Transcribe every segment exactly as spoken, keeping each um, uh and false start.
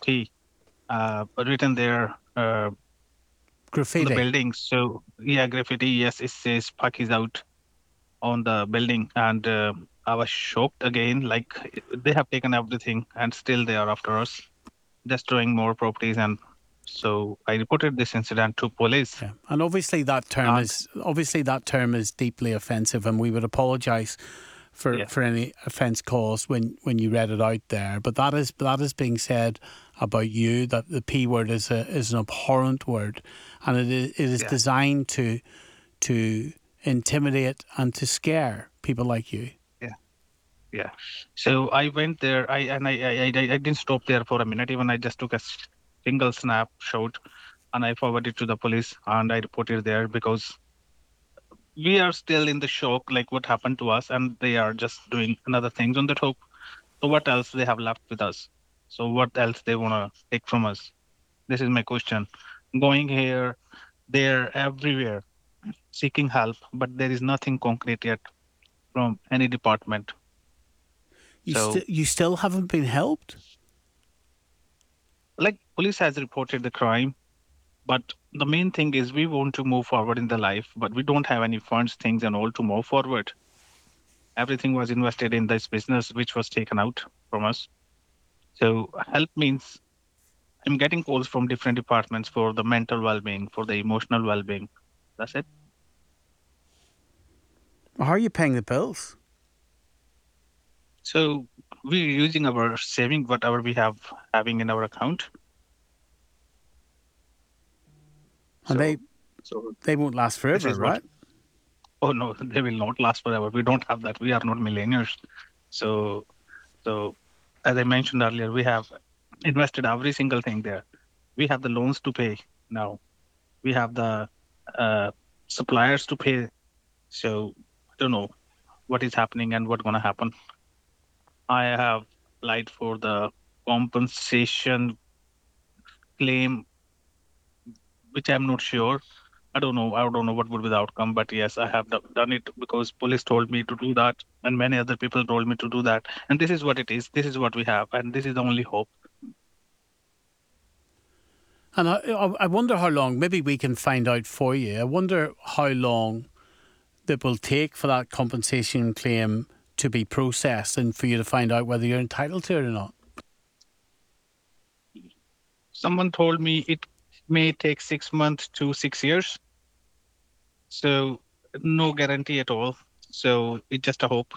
P uh, written there uh, on the Graffiti. building. So yeah, graffiti. Yes, it says "Pak is out" on the building, and uh, I was shocked again. Like they have taken everything, and still they are after us, destroying more properties. And so I reported this incident to police. Yeah, and obviously that term And is obviously that term is deeply offensive, and we would apologise for, yeah, for any offence caused when, when you read it out there. But that is that is being said about you, that the P word is a is an abhorrent word, and it is, it is yeah, designed to to intimidate and to scare people like you. yeah, yeah. So I went there. I and I I, I, I didn't stop there for a minute. Even I just took a s- single snapshot and I forwarded to the police and I reported there because we are still in the shock, like what happened to us, and they are just doing another things on the top. So what else they have left with us? So what else they wanna take from us? This is my question. Going here, there, everywhere, seeking help, but there is nothing concrete yet from any department. You still So, you still haven't been helped. like, police has reported the crime, but the main thing is we want to move forward in the life, but we don't have any funds, things, and all to move forward. Everything was invested in this business, which was taken out from us. So, help means I'm getting calls from different departments for the mental well-being, for the emotional well-being. That's it. How are you paying the bills? So we're using our saving, whatever we have having in our account. And they So, so they won't last this forever, is what. right? Oh no, they will not last forever. We don't have that. We are not millionaires. So, so as I mentioned earlier, we have invested every single thing there. We have the loans to pay now. We have the uh, suppliers to pay. So I don't know what is happening and what's gonna happen. I have applied for the compensation claim, which I'm not sure. I don't know. I don't know what would be the outcome, but yes, I have do- done it because police told me to do that, and many other people told me to do that. And this is what it is. This is what we have, and this is the only hope. And I, I wonder how long, maybe we can find out for you. I wonder how long it will take for that compensation claim to be processed and for you to find out whether you're entitled to it or not. Someone told me it may take six months to six years, so no guarantee at all. So it's just a hope.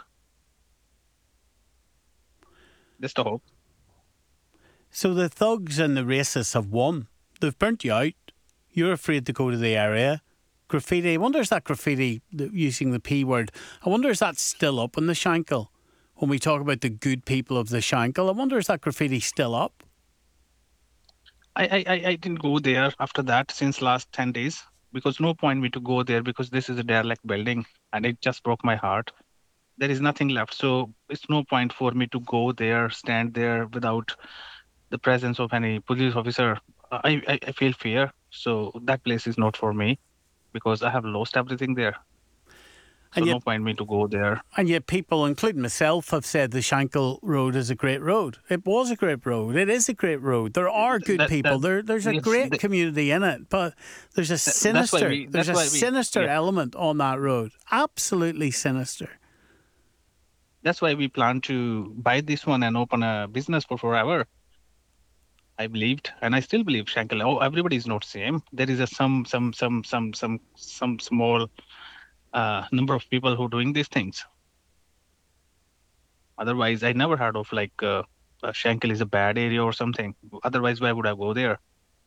Just a hope. So the thugs and the racists have won. They've burnt you out. You're afraid to go to the area. Graffiti. I wonder is that graffiti, using the P word, I wonder is that still up in the Shankill? When we talk about the good people of the Shankill, I wonder is that graffiti still up? I, I I I didn't go there after that since last ten days because no point me to go there because this is a derelict building and it just broke my heart. There is nothing left. So it's no point for me to go there, stand there without the presence of any police officer. I, I, I feel fear. So that place is not for me because I have lost everything there. So And yet no point me to go there. And yet, people, including myself, have said the Shankill Road is a great road. It was a great road. It is a great road. There are good That people. that There, there's a yes, great the, community in it, but there's a that- that's why sinister, we. there's That's a why we. sinister Yeah, element on that road. Absolutely sinister. that's why we plan to buy this one and open a business for forever. I believed, and I still believe Shankar. Oh, everybody is not same. There is a some some some some some some small uh, number of people who doing these things. Otherwise, I never heard of like uh, uh, Shankar is a bad area or something. Otherwise, why would I go there?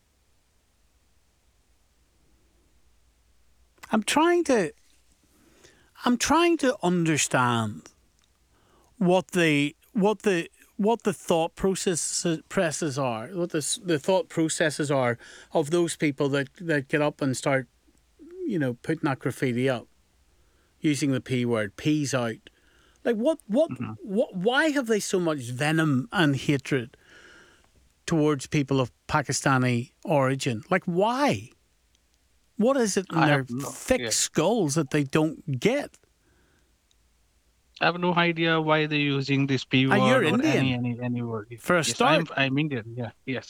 I'm trying to, I'm trying to understand what the, what the, what the thought processes presses are, what the the thought processes are of those people that that get up and start, you know, putting that graffiti up, using the P word, peas out. Like what, what, Hmm. what? Why have they so much venom and hatred towards people of Pakistani origin? Like why? What is it in I have their no, thick yeah, skulls that they don't get? I have no idea why they're using this P And you're word or any Indian any any word. for a Yes, I'm start. I'm Indian. Yeah, yes.